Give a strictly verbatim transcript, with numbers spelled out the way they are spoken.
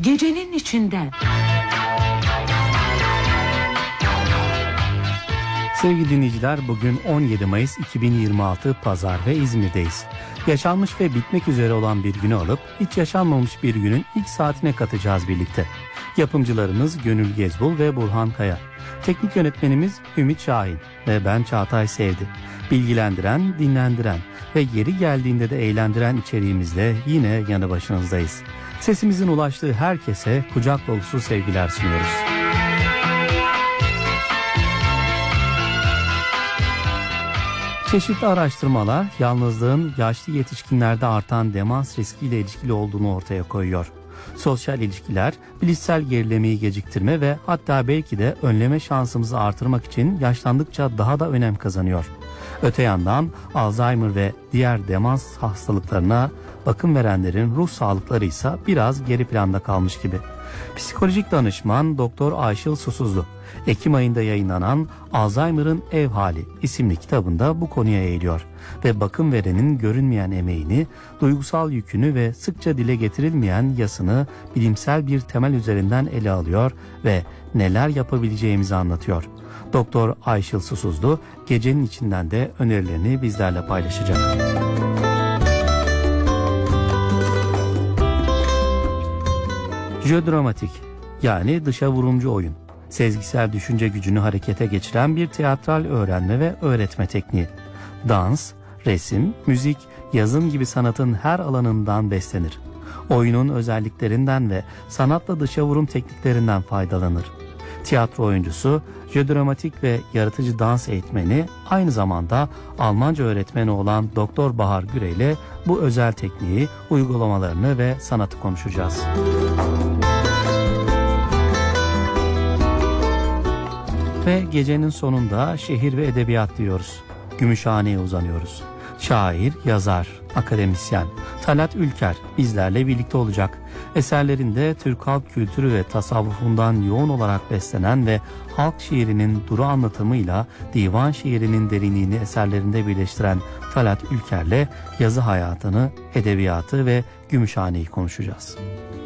Gecenin içinden. Sevgili dinleyiciler, bugün on yedi Mayıs iki bin yirmi altı Pazar ve İzmir'deyiz. Yaşanmış ve bitmek üzere olan bir günü alıp hiç yaşanmamış bir günün ilk saatine katacağız birlikte. Yapımcılarımız Gönül Gezbul ve Burhan Kaya. Teknik yönetmenimiz Ümit Şahin ve ben Çağatay Sevdi. Bilgilendiren, dinlendiren ve yeri geldiğinde de eğlendiren içeriğimizle yine yanı başınızdayız. Sesimizin ulaştığı herkese kucak dolusu sevgiler sunuyoruz. Çeşitli araştırmalar yalnızlığın yaşlı yetişkinlerde artan demans riskiyle ilişkili olduğunu ortaya koyuyor. Sosyal ilişkiler, bilişsel gerilemeyi geciktirme ve hatta belki de önleme şansımızı artırmak için yaşlandıkça daha da önem kazanıyor. Öte yandan Alzheimer ve diğer demans hastalıklarına bakım verenlerin ruh sağlıkları ise biraz geri planda kalmış gibi. Psikolojik danışman Doktor Ayşıl Susuzlu, Ekim ayında yayınlanan Alzheimer'ın Ev Hali isimli kitabında bu konuya eğiliyor ve bakım verenin görünmeyen emeğini, duygusal yükünü ve sıkça dile getirilmeyen yasını bilimsel bir temel üzerinden ele alıyor ve neler yapabileceğimizi anlatıyor. Doktor Ayşıl Susuzlu gecenin içinden de önerilerini bizlerle paylaşacak. Jödramatik, yani dışa vurumcu oyun, sezgisel düşünce gücünü harekete geçiren bir tiyatral öğrenme ve öğretme tekniği. Dans, resim, müzik, yazım gibi sanatın her alanından beslenir. Oyunun özelliklerinden ve sanatla dışa vurum tekniklerinden faydalanır. Tiyatro oyuncusu, jödramatik ve yaratıcı dans eğitmeni, aynı zamanda Almanca öğretmeni olan Doktor Bahar Güre ile bu özel tekniği, uygulamalarını ve sanatı konuşacağız. Ve gecenin sonunda şehir ve edebiyat diyoruz. Gümüşhane'ye uzanıyoruz. Şair, yazar, akademisyen Talat Ülker bizlerle birlikte olacak. Eserlerinde Türk halk kültürü ve tasavvufundan yoğun olarak beslenen ve halk şiirinin duru anlatımıyla divan şiirinin derinliğini eserlerinde birleştiren Talat Ülker'le yazı hayatını, edebiyatı ve Gümüşhane'yi konuşacağız.